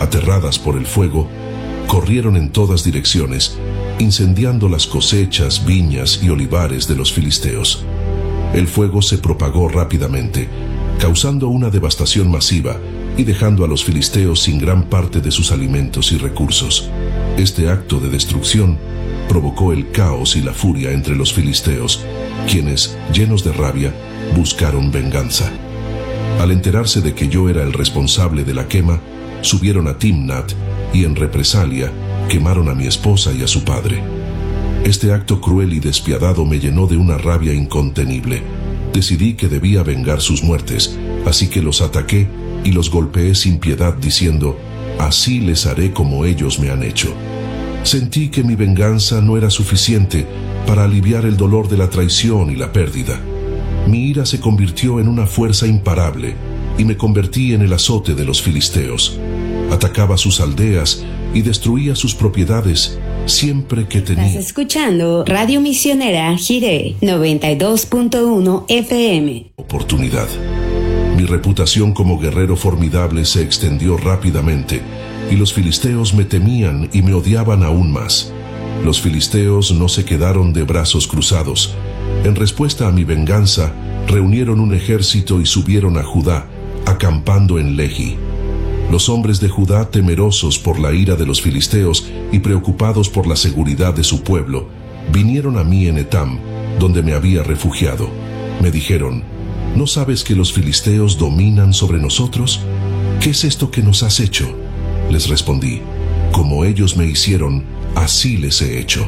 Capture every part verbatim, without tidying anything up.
aterradas por el fuego, corrieron en todas direcciones, incendiando las cosechas, viñas y olivares de los filisteos. El fuego se propagó rápidamente, causando una devastación masiva y dejando a los filisteos sin gran parte de sus alimentos y recursos. Este acto de destrucción provocó el caos y la furia entre los filisteos, quienes, llenos de rabia, buscaron venganza. Al enterarse de que yo era el responsable de la quema, subieron a Timnat y en represalia quemaron a mi esposa y a su padre. Este acto cruel y despiadado me llenó de una rabia incontenible. Decidí que debía vengar sus muertes, así que los ataqué y los golpeé sin piedad diciendo: así les haré como ellos me han hecho. Sentí que mi venganza no era suficiente para aliviar el dolor de la traición y la pérdida. Mi ira se convirtió en una fuerza imparable y me convertí en el azote de los filisteos. Atacaba sus aldeas y destruía sus propiedades siempre que tenía. Estás escuchando Radio Misionera Jiré noventa y dos punto uno F M. Oportunidad. Mi reputación como guerrero formidable se extendió rápidamente y los filisteos me temían y me odiaban aún más. Los filisteos no se quedaron de brazos cruzados. En respuesta a mi venganza, reunieron un ejército y subieron a Judá, acampando en Lehi. Los hombres de Judá, temerosos por la ira de los filisteos y preocupados por la seguridad de su pueblo, vinieron a mí en Etam, donde me había refugiado. Me dijeron: ¿no sabes que los filisteos dominan sobre nosotros? ¿Qué es esto que nos has hecho? Les respondí: como ellos me hicieron, así les he hecho.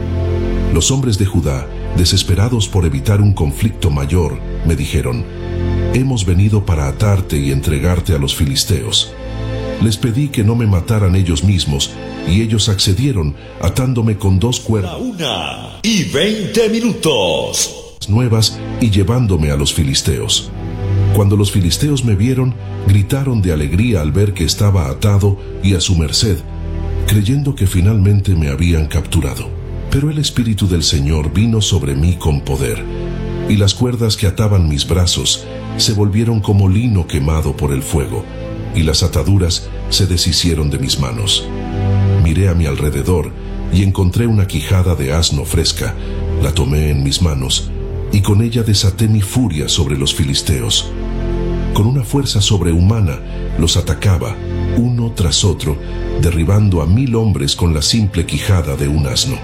Los hombres de Judá, desesperados por evitar un conflicto mayor, me dijeron: hemos venido para atarte y entregarte a los filisteos. Les pedí que no me mataran ellos mismos, y ellos accedieron, atándome con dos cuerdas. Una y veinte minutos. Nuevas y llevándome a los filisteos. Cuando los filisteos me vieron, gritaron de alegría al ver que estaba atado y a su merced, creyendo que finalmente me habían capturado. Pero el Espíritu del Señor vino sobre mí con poder, y las cuerdas que ataban mis brazos se volvieron como lino quemado por el fuego, y las ataduras se deshicieron de mis manos. Miré a mi alrededor y encontré una quijada de asno fresca, la tomé en mis manos, y con ella desaté mi furia sobre los filisteos. Con una fuerza sobrehumana los atacaba, uno tras otro, derribando a mil hombres con la simple quijada de un asno.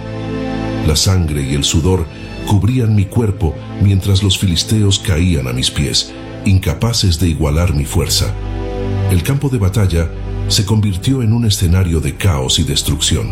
La sangre y el sudor cubrían mi cuerpo mientras los filisteos caían a mis pies, incapaces de igualar mi fuerza. El campo de batalla se convirtió en un escenario de caos y destrucción.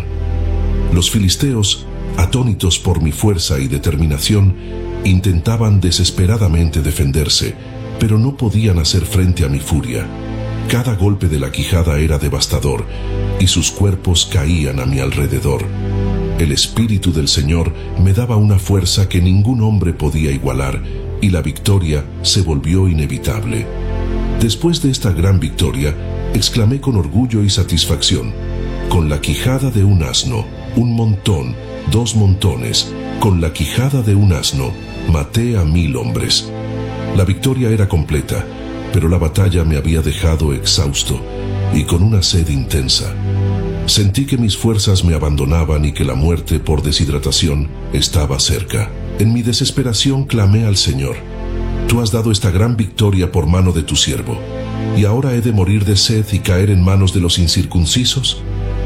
Los filisteos, atónitos por mi fuerza y determinación, intentaban desesperadamente defenderse, pero no podían hacer frente a mi furia. Cada golpe de la quijada era devastador, y sus cuerpos caían a mi alrededor. El Espíritu del Señor me daba una fuerza que ningún hombre podía igualar, y la victoria se volvió inevitable. Después de esta gran victoria, exclamé con orgullo y satisfacción: con la quijada de un asno, un montón, dos montones, con la quijada de un asno, maté a mil hombres. La victoria era completa, pero la batalla me había dejado exhausto y con una sed intensa. Sentí que mis fuerzas me abandonaban y que la muerte por deshidratación estaba cerca. En mi desesperación clamé al Señor: tú has dado esta gran victoria por mano de tu siervo, ¿y ahora he de morir de sed y caer en manos de los incircuncisos?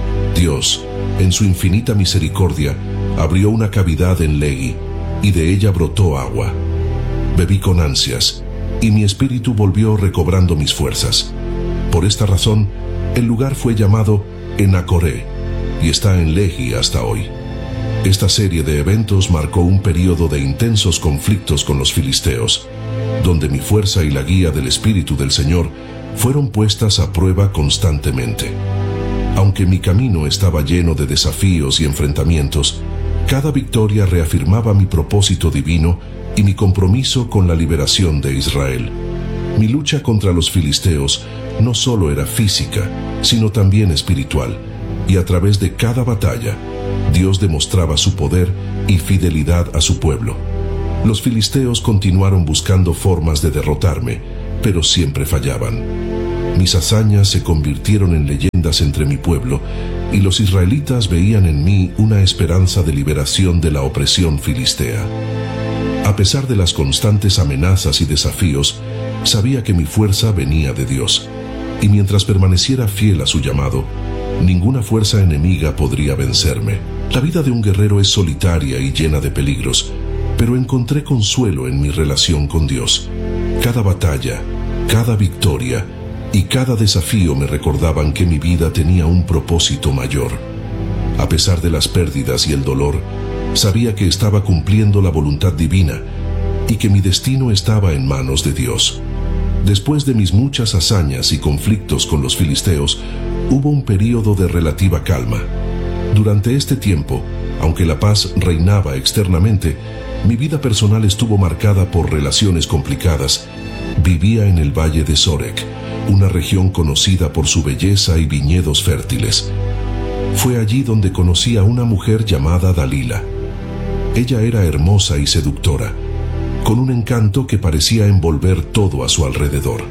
Dios, en su infinita misericordia, abrió una cavidad en Lehi, y de ella brotó agua. Bebí con ansias, y mi espíritu volvió recobrando mis fuerzas. Por esta razón, el lugar fue llamado Enacoré, y está en Lehi hasta hoy. Esta serie de eventos marcó un período de intensos conflictos con los filisteos, donde mi fuerza y la guía del Espíritu del Señor fueron puestas a prueba constantemente. Aunque mi camino estaba lleno de desafíos y enfrentamientos, cada victoria reafirmaba mi propósito divino y mi compromiso con la liberación de Israel. Mi lucha contra los filisteos no solo era física, sino también espiritual, y a través de cada batalla, Dios demostraba su poder y fidelidad a su pueblo. Los filisteos continuaron buscando formas de derrotarme, pero siempre fallaban. Mis hazañas se convirtieron en leyendas entre mi pueblo, y los israelitas veían en mí una esperanza de liberación de la opresión filistea. A pesar de las constantes amenazas y desafíos, sabía que mi fuerza venía de Dios, y mientras permaneciera fiel a su llamado, ninguna fuerza enemiga podría vencerme. La vida de un guerrero es solitaria y llena de peligros, pero encontré consuelo en mi relación con Dios. Cada batalla, cada victoria y cada desafío me recordaban que mi vida tenía un propósito mayor. A pesar de las pérdidas y el dolor, sabía que estaba cumpliendo la voluntad divina y que mi destino estaba en manos de Dios. Después de mis muchas hazañas y conflictos con los filisteos, hubo un período de relativa calma. Durante este tiempo, aunque la paz reinaba externamente, mi vida personal estuvo marcada por relaciones complicadas. Vivía en el valle de Sorek, una región conocida por su belleza y viñedos fértiles. Fue allí donde conocí a una mujer llamada Dalila. Ella era hermosa y seductora, con un encanto que parecía envolver todo a su alrededor.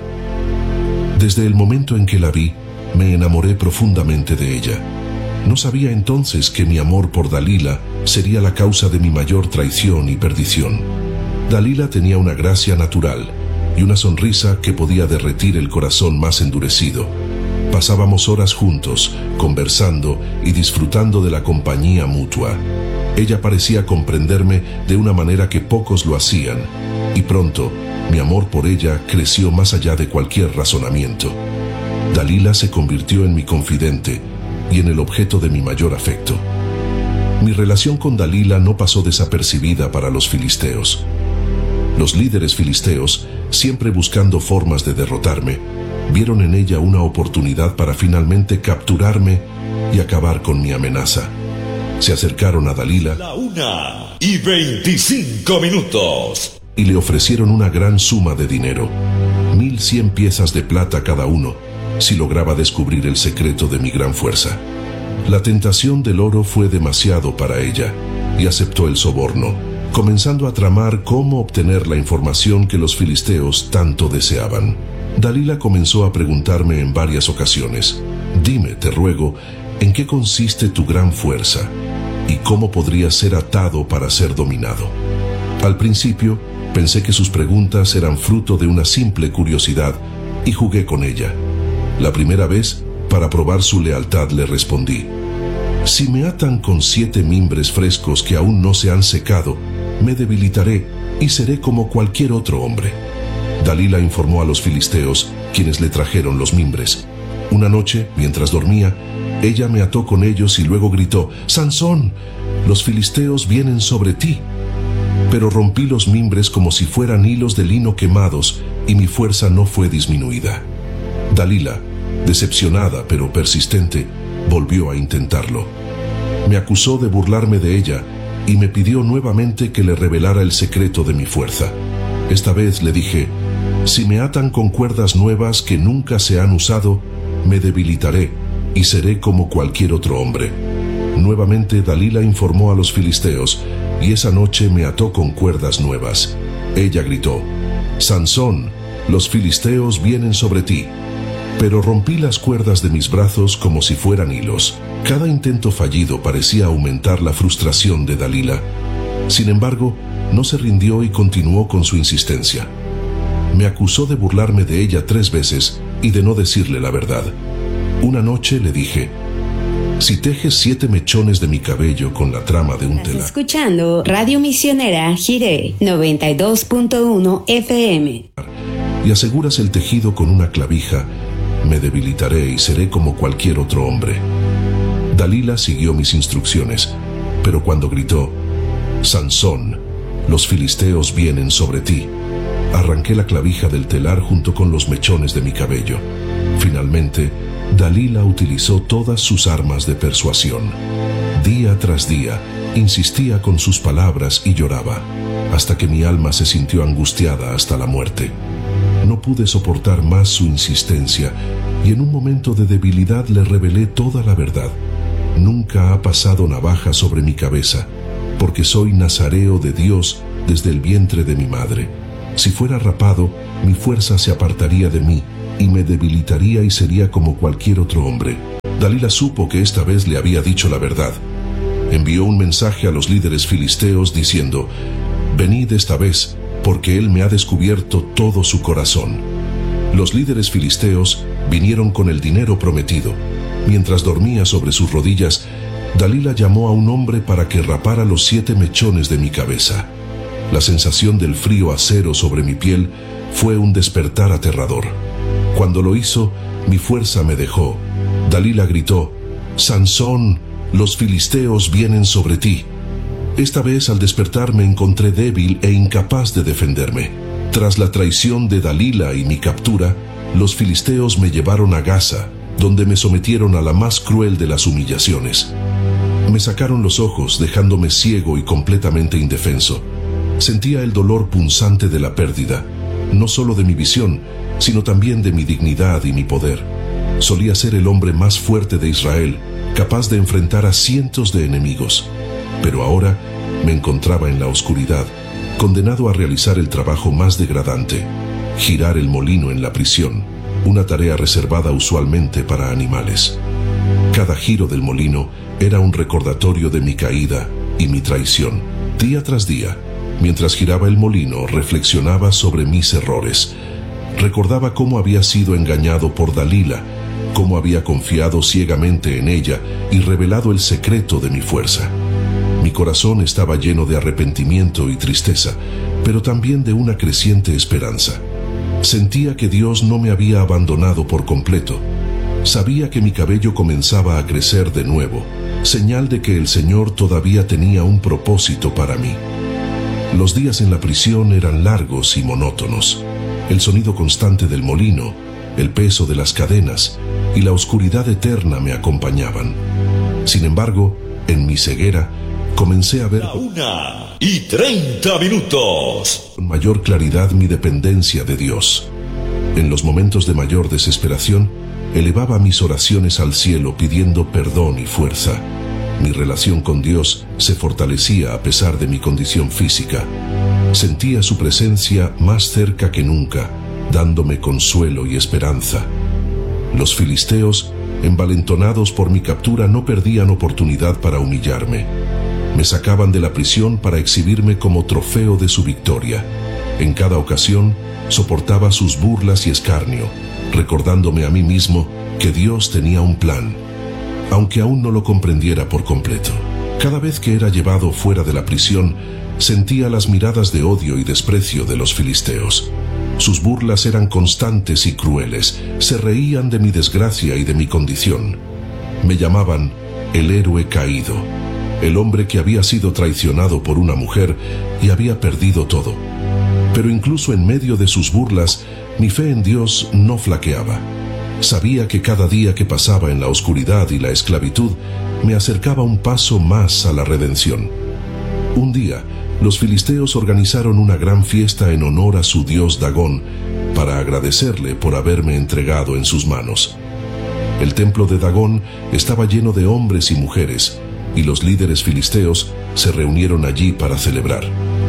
Desde el momento en que la vi, me enamoré profundamente de ella. No sabía entonces que mi amor por Dalila sería la causa de mi mayor traición y perdición. Dalila tenía una gracia natural y una sonrisa que podía derretir el corazón más endurecido. Pasábamos horas juntos, conversando y disfrutando de la compañía mutua. Ella parecía comprenderme de una manera que pocos lo hacían, y pronto mi amor por ella creció más allá de cualquier razonamiento. Dalila se convirtió en mi confidente y en el objeto de mi mayor afecto. Mi relación con Dalila no pasó desapercibida para los filisteos. Los líderes filisteos, siempre buscando formas de derrotarme, vieron en ella una oportunidad para finalmente capturarme y acabar con mi amenaza. Se acercaron a Dalila La una y veinticinco minutos y le ofrecieron una gran suma de dinero, mil cien piezas de plata cada uno, si lograba descubrir el secreto de mi gran fuerza. La tentación del oro fue demasiado para ella, y aceptó el soborno, comenzando a tramar cómo obtener la información que los filisteos tanto deseaban. Dalila comenzó a preguntarme en varias ocasiones: «Dime, te ruego, ¿en qué consiste tu gran fuerza? ¿Y cómo podría ser atado para ser dominado?». Al principio, pensé que sus preguntas eran fruto de una simple curiosidad, y jugué con ella. La primera vez, para probar su lealtad, le respondí: «Si me atan con siete mimbres frescos que aún no se han secado, me debilitaré y seré como cualquier otro hombre». Dalila informó a los filisteos, quienes le trajeron los mimbres. Una noche, mientras dormía, ella me ató con ellos y luego gritó: «Sansón, los filisteos vienen sobre ti». Pero rompí los mimbres como si fueran hilos de lino quemados, y mi fuerza no fue disminuida. Dalila, decepcionada pero persistente, volvió a intentarlo. Me acusó de burlarme de ella y me pidió nuevamente que le revelara el secreto de mi fuerza. Esta vez le dije: «Si me atan con cuerdas nuevas que nunca se han usado, me debilitaré y seré como cualquier otro hombre». Nuevamente Dalila informó a los filisteos, y esa noche me ató con cuerdas nuevas. Ella gritó: «Sansón, los filisteos vienen sobre ti». Pero rompí las cuerdas de mis brazos como si fueran hilos. Cada intento fallido parecía aumentar la frustración de Dalila. Sin embargo, no se rindió y continuó con su insistencia. Me acusó de burlarme de ella tres veces y de no decirle la verdad. Una noche le dije: «Si tejes siete mechones de mi cabello con la trama de un telar». Escuchando Radio Misionera Jiré noventa y dos punto uno F M. «Y aseguras el tejido con una clavija, me debilitaré y seré como cualquier otro hombre». Dalila siguió mis instrucciones, pero cuando gritó: «Sansón, los filisteos vienen sobre ti», arranqué la clavija del telar junto con los mechones de mi cabello. Finalmente, Dalila utilizó todas sus armas de persuasión. Día tras día, insistía con sus palabras y lloraba, hasta que mi alma se sintió angustiada hasta la muerte. No pude soportar más su insistencia, y en un momento de debilidad le revelé toda la verdad. Nunca ha pasado navaja sobre mi cabeza, porque soy nazareo de Dios desde el vientre de mi madre. Si fuera rapado, mi fuerza se apartaría de mí, y me debilitaría y sería como cualquier otro hombre. Dalila supo que esta vez le había dicho la verdad. Envió un mensaje a los líderes filisteos diciendo: «Venid esta vez, porque él me ha descubierto todo su corazón». Los líderes filisteos vinieron con el dinero prometido. Mientras dormía sobre sus rodillas, Dalila llamó a un hombre para que rapara los siete mechones de mi cabeza. La sensación del frío acero sobre mi piel fue un despertar aterrador. Cuando lo hizo, mi fuerza me dejó. Dalila gritó: «Sansón, los filisteos vienen sobre ti». Esta vez al despertar me encontré débil e incapaz de defenderme. Tras la traición de Dalila y mi captura, los filisteos me llevaron a Gaza, donde me sometieron a la más cruel de las humillaciones. Me sacaron los ojos, dejándome ciego y completamente indefenso. Sentía el dolor punzante de la pérdida, no solo de mi visión, sino también de mi dignidad y mi poder. Solía ser el hombre más fuerte de Israel, capaz de enfrentar a cientos de enemigos. Pero ahora me encontraba en la oscuridad, condenado a realizar el trabajo más degradante: girar el molino en la prisión, una tarea reservada usualmente para animales. Cada giro del molino era un recordatorio de mi caída y mi traición. Día tras día, mientras giraba el molino, reflexionaba sobre mis errores. Recordaba cómo había sido engañado por Dalila, cómo había confiado ciegamente en ella y revelado el secreto de mi fuerza. Mi corazón estaba lleno de arrepentimiento y tristeza, pero también de una creciente esperanza. Sentía que Dios no me había abandonado por completo. Sabía que mi cabello comenzaba a crecer de nuevo, señal de que el Señor todavía tenía un propósito para mí. Los días en la prisión eran largos y monótonos. El sonido constante del molino, el peso de las cadenas y la oscuridad eterna me acompañaban. Sin embargo, en mi ceguera, comencé a ver La una y treinta minutos. con mayor claridad mi dependencia de Dios. En los momentos de mayor desesperación, elevaba mis oraciones al cielo pidiendo perdón y fuerza. Mi relación con Dios se fortalecía a pesar de mi condición física. Sentía su presencia más cerca que nunca, dándome consuelo y esperanza. Los filisteos, envalentonados por mi captura, no perdían oportunidad para humillarme. Me sacaban de la prisión para exhibirme como trofeo de su victoria. En cada ocasión, soportaba sus burlas y escarnio, recordándome a mí mismo que Dios tenía un plan, aunque aún no lo comprendiera por completo. Cada vez que era llevado fuera de la prisión, sentía las miradas de odio y desprecio de los filisteos. Sus burlas eran constantes y crueles, se reían de mi desgracia y de mi condición. Me llamaban el héroe caído, el hombre que había sido traicionado por una mujer y había perdido todo. Pero incluso en medio de sus burlas, mi fe en Dios no flaqueaba. Sabía que cada día que pasaba en la oscuridad y la esclavitud, me acercaba un paso más a la redención. Un día, los filisteos organizaron una gran fiesta en honor a su dios Dagón, para agradecerle por haberme entregado en sus manos. El templo de Dagón estaba lleno de hombres y mujeres, y los líderes filisteos se reunieron allí para celebrar.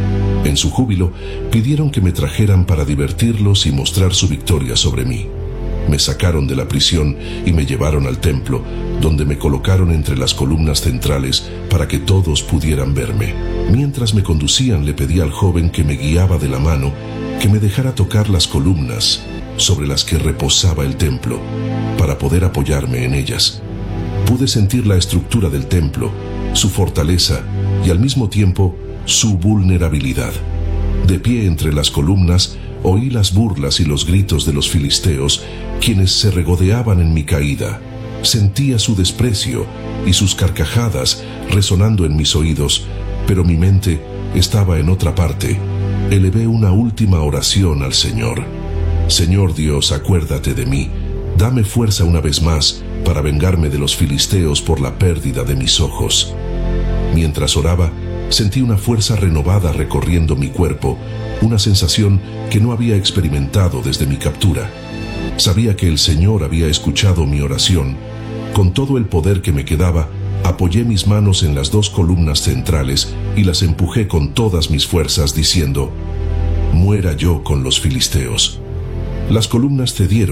En su júbilo, pidieron que me trajeran para divertirlos y mostrar su victoria sobre mí. Me sacaron de la prisión y me llevaron al templo, donde me colocaron entre las columnas centrales para que todos pudieran verme. Mientras me conducían, le pedí al joven que me guiaba de la mano que me dejara tocar las columnas sobre las que reposaba el templo, para poder apoyarme en ellas. Pude sentir la estructura del templo, su fortaleza y al mismo tiempo su vulnerabilidad. De pie entre las columnas, oí las burlas y los gritos de los filisteos, quienes se regodeaban en mi caída. Sentía su desprecio y sus carcajadas resonando en mis oídos, pero mi mente estaba en otra parte. Elevé una última oración al Señor. Señor Dios, acuérdate de mí. Dame fuerza una vez más para vengarme de los filisteos por la pérdida de mis ojos. Mientras oraba, sentí una fuerza renovada recorriendo mi cuerpo, una sensación que no había experimentado desde mi captura. Sabía que el Señor había escuchado mi oración. Con todo el poder que me quedaba, apoyé mis manos en las dos columnas centrales y las empujé con todas mis fuerzas, diciendo: muera yo con los filisteos. Las columnas cedieron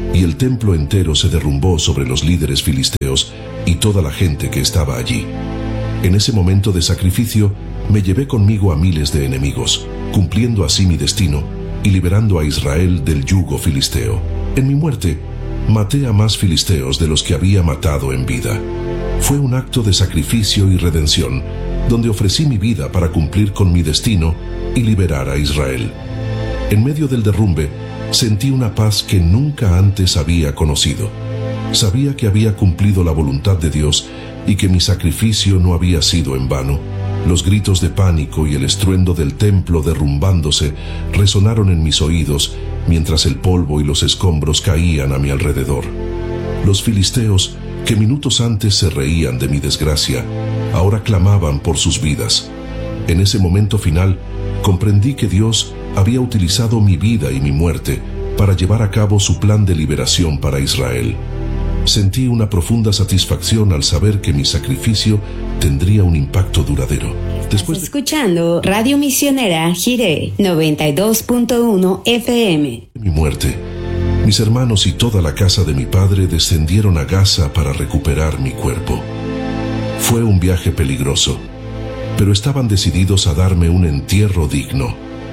y el templo entero se derrumbó sobre los líderes filisteos y toda la gente que estaba allí. En ese momento de sacrificio, me llevé conmigo a miles de enemigos, cumpliendo así mi destino y liberando a Israel del yugo filisteo. En mi muerte, maté a más filisteos de los que había matado en vida. Fue un acto de sacrificio y redención, donde ofrecí mi vida para cumplir con mi destino y liberar a Israel. En medio del derrumbe, sentí una paz que nunca antes había conocido. Sabía que había cumplido la voluntad de Dios y que mi sacrificio no había sido en vano. Los gritos de pánico y el estruendo del templo derrumbándose resonaron en mis oídos mientras el polvo y los escombros caían a mi alrededor. Los filisteos, que minutos antes se reían de mi desgracia, ahora clamaban por sus vidas. En ese momento final, comprendí que Dios había utilizado mi vida y mi muerte para llevar a cabo su plan de liberación para Israel. Sentí una profunda satisfacción al saber que mi sacrificio tendría un impacto duradero. Después de... Escuchando Radio Misionera Jiré noventa y dos punto uno F M. Mi muerte, mis hermanos y toda la casa de mi padre descendieron a Gaza para recuperar mi cuerpo. Fue un viaje peligroso, pero estaban decididos a darme un entierro digno.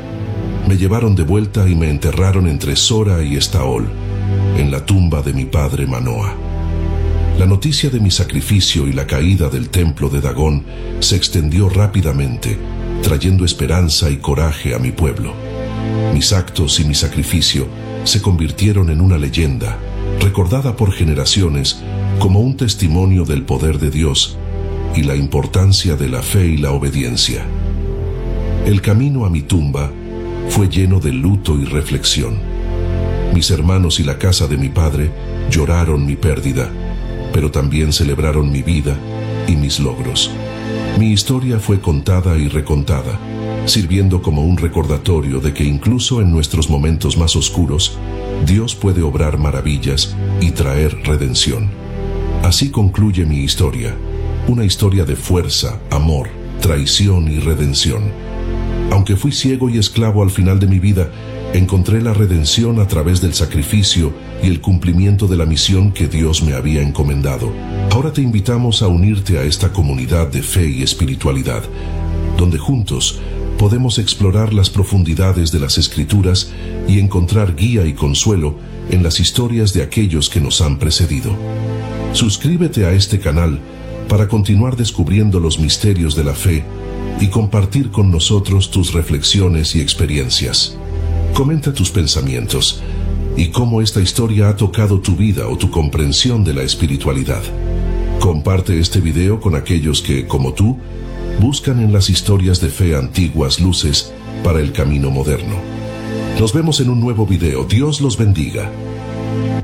Me llevaron de vuelta y me enterraron entre Sora y Estaol, en la tumba de mi padre Manoa. La noticia de mi sacrificio y la caída del templo de Dagón se extendió rápidamente, trayendo esperanza y coraje a mi pueblo. Mis actos y mi sacrificio se convirtieron en una leyenda, recordada por generaciones como un testimonio del poder de Dios y la importancia de la fe y la obediencia. El camino a mi tumba fue lleno de luto y reflexión. Mis hermanos y la casa de mi padre lloraron mi pérdida, pero también celebraron mi vida y mis logros. Mi historia fue contada y recontada, sirviendo como un recordatorio de que incluso en nuestros momentos más oscuros, Dios puede obrar maravillas y traer redención. Así concluye mi historia, una historia de fuerza, amor, traición y redención. Aunque fui ciego y esclavo al final de mi vida, encontré la redención a través del sacrificio y el cumplimiento de la misión que Dios me había encomendado. Ahora te invitamos a unirte a esta comunidad de fe y espiritualidad, donde juntos podemos explorar las profundidades de las Escrituras y encontrar guía y consuelo en las historias de aquellos que nos han precedido. Suscríbete a este canal para continuar descubriendo los misterios de la fe y compartir con nosotros tus reflexiones y experiencias. Comenta tus pensamientos y cómo esta historia ha tocado tu vida o tu comprensión de la espiritualidad. Comparte este video con aquellos que, como tú, buscan en las historias de fe antiguas luces para el camino moderno. Nos vemos en un nuevo video. Dios los bendiga.